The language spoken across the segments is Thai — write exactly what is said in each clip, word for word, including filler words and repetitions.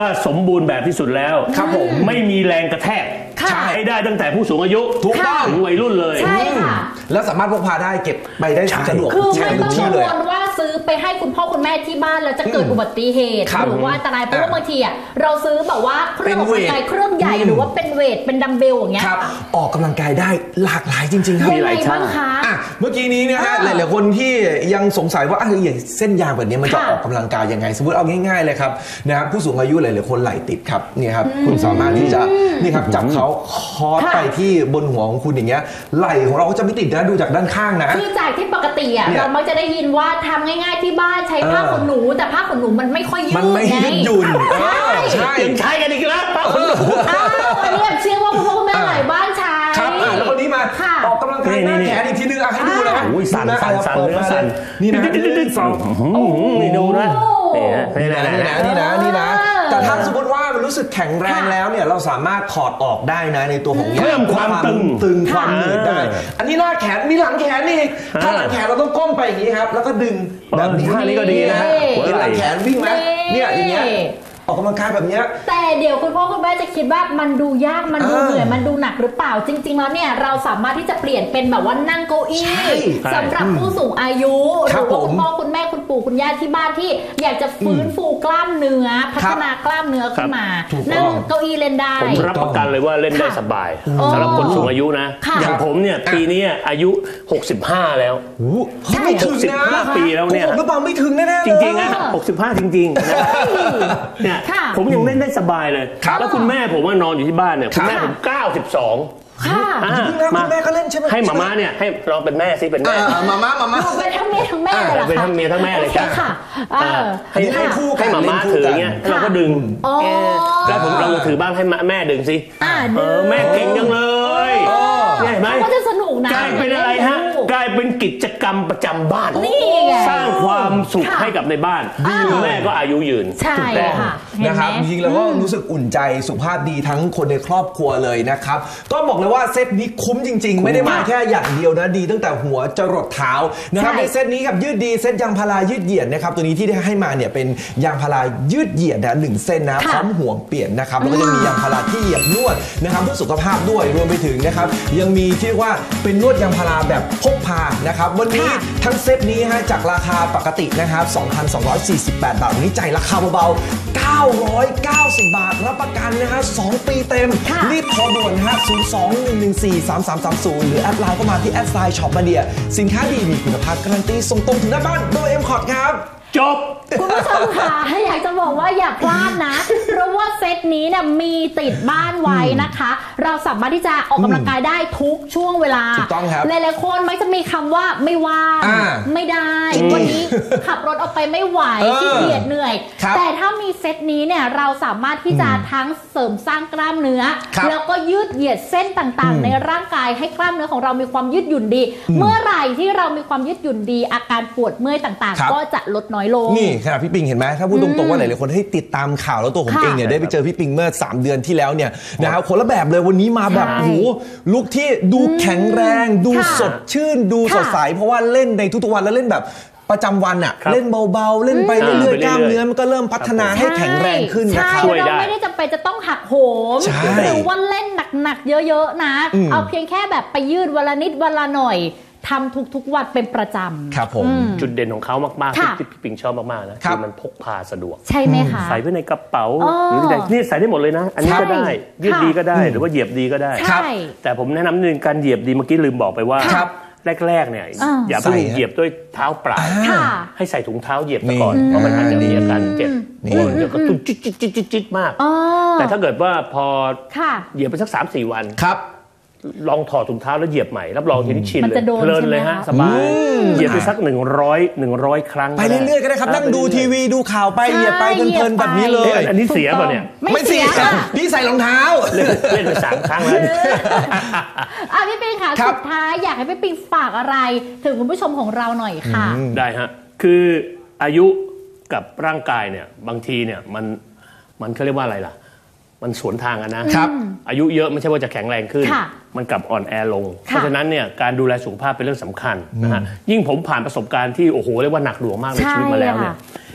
ว่าสมบูรณ์แบบที่สุดแล้วครับผมไม่มีแรงกระแทกใช้ได้ตั้งแต่ผู้สูงอายุทุกถึงวัยรุ่นเลยใช่ค่ะแล้วสามารถพกพาได้เก็บไปได้สะดวกคือไม่ต้องกังวลว่าซื้อไปให้คุณพ่อคุณแม่ที่บ้านแล้วจะเกิดอุบัติเหตุหรือว่าอันตรายเพราะว่าบางทีอ่ะเราซื้อแบบว่าเครื่องออกกำลังกายเครื่องใหญ่หรือว่าเป็นเวทเป็นดัมเบลอย่างเงี้ยออกกำลังกายได้หลากหลายจริงๆครับมีหลายท่าเมื่อกี้นี้เนี่ยหลายๆคนที่ยังสงสัยว่าอย่างเส้นยางแบบนี้มันจะออกกำลังกายยังไงสมมติเอาง่ายๆเลยครับนะครับผู้สูงอายุหลายๆคนไหล่ติดครับนี่ครับคุณสามารถที่จะนี่ครับจับเขาคอสไปที่บนหัวของคุณอย่างเงี้ยไหล่ของเราก็จะไม่ติดนะดูจากด้านข้างนะคือจากที่ปกติอ่ะเรามักจะได้ยินว่าทำง่ายๆที่บ้านใช้ผ้าขนหนูแต่ผ้าขนหนูมันไม่ค่อยยืดมันไม่ยืดหยุ่นใช่ใช่ใช้กันอีกแล้วผ้าขนหนูอ้าวอันนี้เชื่อว่าคุณพ่อคุณแม่หลายบ้านใช้ครับแล้วคนนี้มาออกกำลังกายหน้าแขนอีกทีนึงให้ดูนะสั่นสั่นสั่นเนื้อสั่นนี่นะนี่สองนี่ดูนะนี่นะนี่นะนี่นะนี่นะแต่ถ้าสมมติว่ามันรู้สึกแข็งแรงแล้วเนี่ยเราสามารถถอดออกได้นะในตัวของเพิ่มความตึงตึงความหนืดได้อันนี้หน้าแขนมีหลังแขนนี่ถ้าหลังแขนเราต้องก้มไปอย่างนี้ครับแล้วก็ดึงแบบนี้ท่านี้ก็ดีนะฮะหลังแขนวิ่งไหมเนี่ยอย่างเงี้ยออกกำลังกายแบบนี้แต่เดี๋ยวคุณพ่อคุณแม่จะคิดว่ามันดูยากมันดูเหนื่อยมันดูหนักหรือเปล่าจริงๆแล้วเนี่ยเราสามารถที่จะเปลี่ยนเป็นแบบว่านั่งเก้าอี้สำหรับผู้สูงอายุหรือว่าคุณพ่อคุณแม่คุณปู่คุณย่าที่บ้านที่อยากจะฟื้นฟูกล้ามเนื้อพัฒนากล้ามเนื้อขึ้นมานั่งเก้าอี้เล่นได้ผมรับประกันเลยว่าเล่นได้สบายสำหรับคนสูงอายุนะอย่างผมเนี่ยปีนี้อายุหกสิบห้าแล้วไม่ถึงนะหกสิบห้าปีแล้วเนี่ยผมก็บอกไม่ถึงแน่ๆจริงๆนะหกสิบห้าจริงๆเนี่ยผมยังเล่นได้สบายเลยแล้วคุณแม่ผมว่านอนอยู่ที่บ้านเนี่ยคุณแม่ผมเก้าสิบสองค่ะคุณแม่ก็เล่นใช่ไหมให้มาม่าเนี่ยให้เราเป็นแม่ซิเป็นแม่มาม่ามาม่าเป็นทั้งเมียทั้งแม่เลยเป็นทั้งเมียทั้งแม่เลยจ้ะให้ให้คู่ให้มาม่าถือเงี้ยเราก็ดึงแล้วผมเราถือบ้างให้แม่ดึงสิเออแม่เก่งจังเลยเห็นไหมก็จะสนุกนะกลายเป็นอะไรฮะกลายเป็นกิจกรรมประจำบ้านสร้างความสุขให้กับในบ้านแม่ก็อายุยืนใช่ค่ะนะครับจริงๆแล้วก็รู้สึกอุ่นใจสุขภาพดีทั้งคนในครอบครัวเลยนะครับก็บอกเลยว่าเซตนี้คุ้มจริงๆไม่ได้มาแค่อย่างเดียวนะดีตั้งแต่หัวจรดเท้านะครับในเซตนี้ครับยืดดีเซตยางพารายืดเหยียดนะครับตัวนี้ที่ได้ให้มาเนี่ยเป็นยางพารายืดเหยียดนะหนึ่งเส้นนะพร้อมห่วงเปลี่ยนนะครับแล้วก็ยังมียางพาราที่เหยียบนวดนะครับเพื่อสุขภาพด้วยรวมไปถึงนะครับยังมีที่เรียกว่าเป็นนวดยางพาราแบบพกพานะครับวันนี้ทั้งเซตนี้ฮะจากราคาปกตินะครับ สองพันสองร้อยสี่สิบแปด บาทวันนี้จ่ายราคาเบาๆเก้าร้อยเก้าสิบบาทรับประกันนะฮะสองปีเต็มรีบโทรด่วนฮะศูนย์ สอง หนึ่ง หนึ่ง สี่ สาม สาม สาม ศูนย์หรือแอดไลน์เข้ามาที่แอดไซน์ช็อปมาเดียสินค้าดีมีคุณภาพการันตีส่งตรงถึงหน้าบ้านโดย เอ็ม คอร์ด ครับจบคุณผู้ชมค่ะอยากจะบอกว่าอย่าพลาดนะเพราะว่าเซตนี้เนี่ยมีติดบ้านไว้นะคะเราสามารถที่จะออกกำลังกายได้ทุกช่วงเวลาถูกต้องครับหลายๆคนมักจะมีคำว่าไม่ว่างไม่ได้วันนี้ขับรถออกไปไม่ไหวขี้เกียจเหนื่อยแต่ถ้ามีเซตนี้เนี่ยเราสามารถที่จะทั้งเสริมสร้างกล้ามเนื้อแล้วก็ยืดเหยียดเส้นต่างๆในร่างกายให้กล้ามเนื้อของเรามีความยืดหยุ่นดีเมื่อไหร่ที่เรามีความยืดหยุ่นดีอาการปวดเมื่อยต่างๆก็จะลดน้อยลงนี่ขนาดพี่ปิงเห็นไหมถ้าพูดตรงๆว่าหลายๆคนให้ติดตามข่าวแล้วตัวผมเองเนี่ยได้ไปเจอพี่ปิงเมื่อสามเดือนที่แล้วเนี่ยนะครับคนละแบบเลยวันนี้มาแบบโอ้โหลุคที่ดูแข็งแรงดูสดชื่นดูสดใสเพราะว่าเล่นในทุกๆวันแล้วเล่นแบบประจำวันอะเล่นเบาๆเล่นไปเรื่อยๆกล้ามเนื้อมันก็เริ่มพัฒนาให้แข็งแรงขึ้นนะครับเราไม่ได้จำเป็นจะต้องหักโหมหรือว่าเล่นหนักๆเยอะๆนะเอาเพียงแค่แบบไปยืดวันละนิดวันละหน่อยทำทุกๆวันเป็นประจำครับผมจุดเด่นของเขามากๆที่พี่ปิงชอบมากๆนะคือมันพกพาสะดวกใช่ไหมคะใส่ไว้ในกระเป๋าหรือนี่ใส่ได้หมดเลยนะอันนี้ก็ได้ยืดดีก็ได้หรือว่าเหยียบดีก็ได้แต่ผมแนะนำหนึ่งการเหยียบดีเมื่อกี้ลืมบอกไปว่าแรกๆเนี่ยอย่าเพิ่งเหยียบด้วยเท้าเปล่าให้ใส่ถุงเท้าเหยียบก่อนเพราะมันอาจจะมีอาการเจ็บเดี๋ยวก็ตุ้นจิ๊ดจิ๊ดจิ๊ดจิ๊ดมากแต่ถ้าเกิดว่าพอเหยียบไปสัก สามถึงสี่ วันลองถอดถุงเท้าแล้วเหยียบใหม่รับรองทีนี้ชินเลยเพลินเลยฮะสบายเหยียบไปสักหนึ่งร้อย หนึ่งร้อยครั้งไปเรื่อยๆก็ได้ครับนั่งดูทีวีดูข่าวไปเหยียบไปเพลินๆแบบนี้เลยอันนี้เสียป่ะเนี่ยไม่เสียพี่ใส่รองเท้าเล่นไปสามครั้งแล้วอ่ะพี่ปิงค่ะสุดท้ายอยากให้พี่ปิงฝากอะไรถึงคุณผู้ชมของเราหน่อยค่ะได้ฮะคืออายุกับร่างกายเนี่ยบางทีเนี่ยมันมันเขาเรียกว่าอะไรล่ะมันสวนทางกันนะครับอายุเยอะไม่ใช่ว่าจะแข็งแรงขึ้นมันกลับอ่อนแอลงเพราะฉะนั้นเนี่ยการดูแลสุขภาพเป็นเรื่องสำคัญนะฮะยิ่งผมผ่านประสบการณ์ที่โอ้โหเรียกว่าหนักหน่วงมากในชีวิตมาแล้วเนี่ย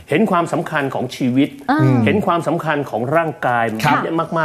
เห็นความสำคัญของชีวิตเห็นความสำคัญของร่างกายมากๆ